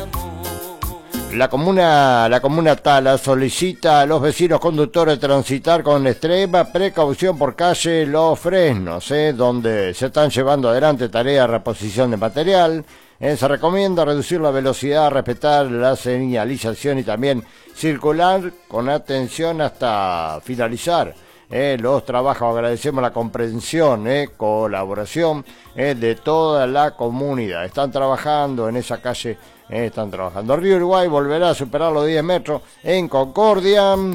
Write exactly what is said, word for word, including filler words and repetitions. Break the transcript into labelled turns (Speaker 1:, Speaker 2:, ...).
Speaker 1: La comuna, la comuna Tala solicita a los vecinos conductores transitar con extrema precaución por calle Los Fresnos, eh, donde se están llevando adelante tareas de reposición de material. Eh, se recomienda reducir la velocidad, respetar la señalización y también circular con atención hasta finalizar eh, los trabajos. Agradecemos la comprensión, eh, colaboración eh, de toda la comunidad. Están trabajando en esa calle. Eh, están trabajando. Río Uruguay volverá a superar los diez metros en Concordia.